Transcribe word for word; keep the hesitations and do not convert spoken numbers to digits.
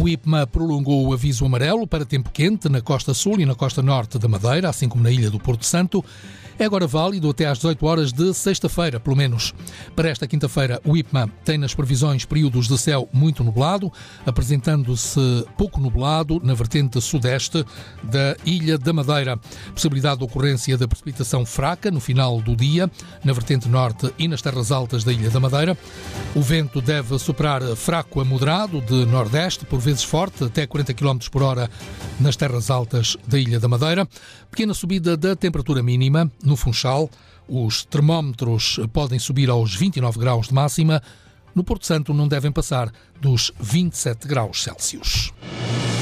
O IPMA prolongou o aviso amarelo para tempo quente na costa sul e na costa norte da Madeira, assim como na ilha do Porto Santo. É agora válido até às dezoito horas de sexta-feira, pelo menos. Para esta quinta-feira, o IPMA tem nas previsões períodos de céu muito nublado, apresentando-se pouco nublado na vertente sudeste da Ilha da Madeira. Possibilidade de ocorrência de precipitação fraca no final do dia, na vertente norte e nas terras altas da Ilha da Madeira. O vento deve soprar fraco a moderado de nordeste, por vezes forte, até quarenta quilómetros por hora nas terras altas da Ilha da Madeira. Pequena subida da temperatura mínima. No Funchal, os termómetros podem subir aos vinte e nove graus de máxima. No Porto Santo não devem passar dos vinte e sete graus Celsius.